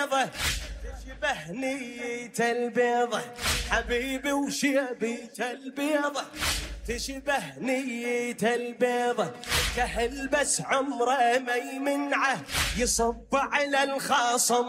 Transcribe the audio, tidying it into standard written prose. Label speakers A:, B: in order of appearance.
A: البيضة تشبه نيته البيضة، حبيبي وشيبيته البيضة تشبه نيته البيضة، كهل بس عمره ما يمنعه يصب على الخاصم